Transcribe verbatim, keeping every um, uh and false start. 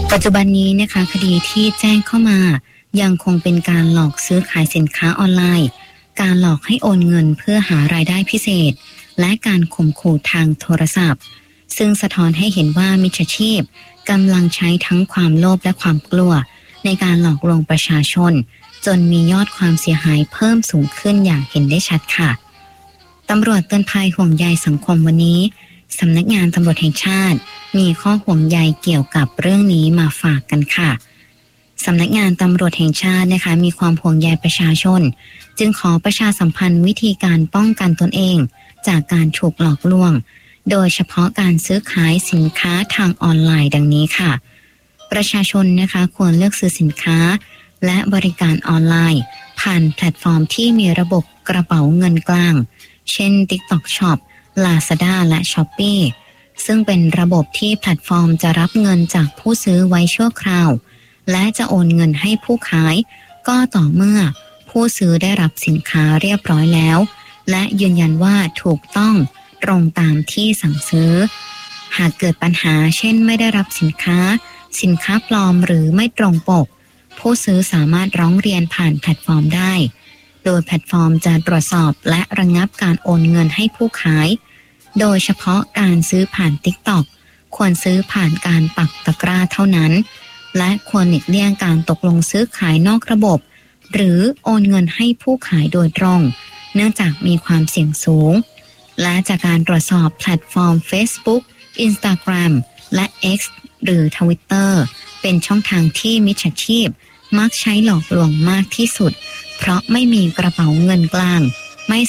ปัจจุบันนี้นะคะคดีที่แจ้งเข้ามายังคงเป็นการหลอกซื้อขายสินค้าออนไลน์การหลอกให้โอนเงินเพื่อหารายได้พิเศษและการข่มขู่ทางโทรศัพท์ซึ่งสะท้อนให้เห็นว่ามิจฉาชีพกำลังใช้ทั้งความโลภและความกลัวในการหลอกลวงประชาชนจนมียอดความเสียหายเพิ่มสูงขึ้นอย่างเห็นได้ชัดค่ะตำรวจเตือนภัยห่วงใยสังคมวันนี้สำนักงานตำรวจแห่งชาติมีข้อห่วงใยเกี่ยวกับเรื่องนี้มาฝากกันค่ะสำนักงานตำรวจแห่งชาตินะคะมีความห่วงใยประชาชนจึงขอประชาสัมพันธ์วิธีการป้องกันตนเองจากการถูกหลอกลวงโดยเฉพาะการซื้อขายสินค้าทางออนไลน์ดังนี้ค่ะประชาชนนะคะควรเลือกซื้อสินค้าและบริการออนไลน์ผ่านแพลตฟอร์มที่มีระบบกระเป๋าเงินกลางเช่น TikTok Shop Lazada และ Shopee ซึ่งเป็นระบบที่แพลตฟอร์มจะรับเงินจากผู้ซื้อไว้ชั่วคราวและจะโอนเงินให้ผู้ขายก็ต่อเมื่อผู้ซื้อได้รับสินค้าเรียบร้อยแล้วและยืนยันว่าถูกต้องตรงตามที่สั่งซื้อหากเกิดปัญหาเช่นไม่ได้รับสินค้าสินค้าปลอมหรือไม่ตรงปกผู้ซื้อสามารถร้องเรียนผ่านแพลตฟอร์มได้โดยแพลตฟอร์มจะตรวจสอบและระงับการโอนเงินให้ผู้ขายโดยเฉพาะการซื้อผ่าน TikTok ควรซื้อผ่านการปักตะกร้าเท่านั้นและควรหลีกเลี่ยงการตกลงซื้อขายนอกระบบหรือโอนเงินให้ผู้ขายโดยตรงเนื่องจากมีความเสี่ยงสูงและจากการตรวจสอบแพลตฟอร์ม Facebook Instagram และ X หรือ Twitter เป็นช่องทางที่มิจฉาชีพมักใช้หลอกลวงมากที่สุดเพราะไม่มีกระเป๋าเงินกลาง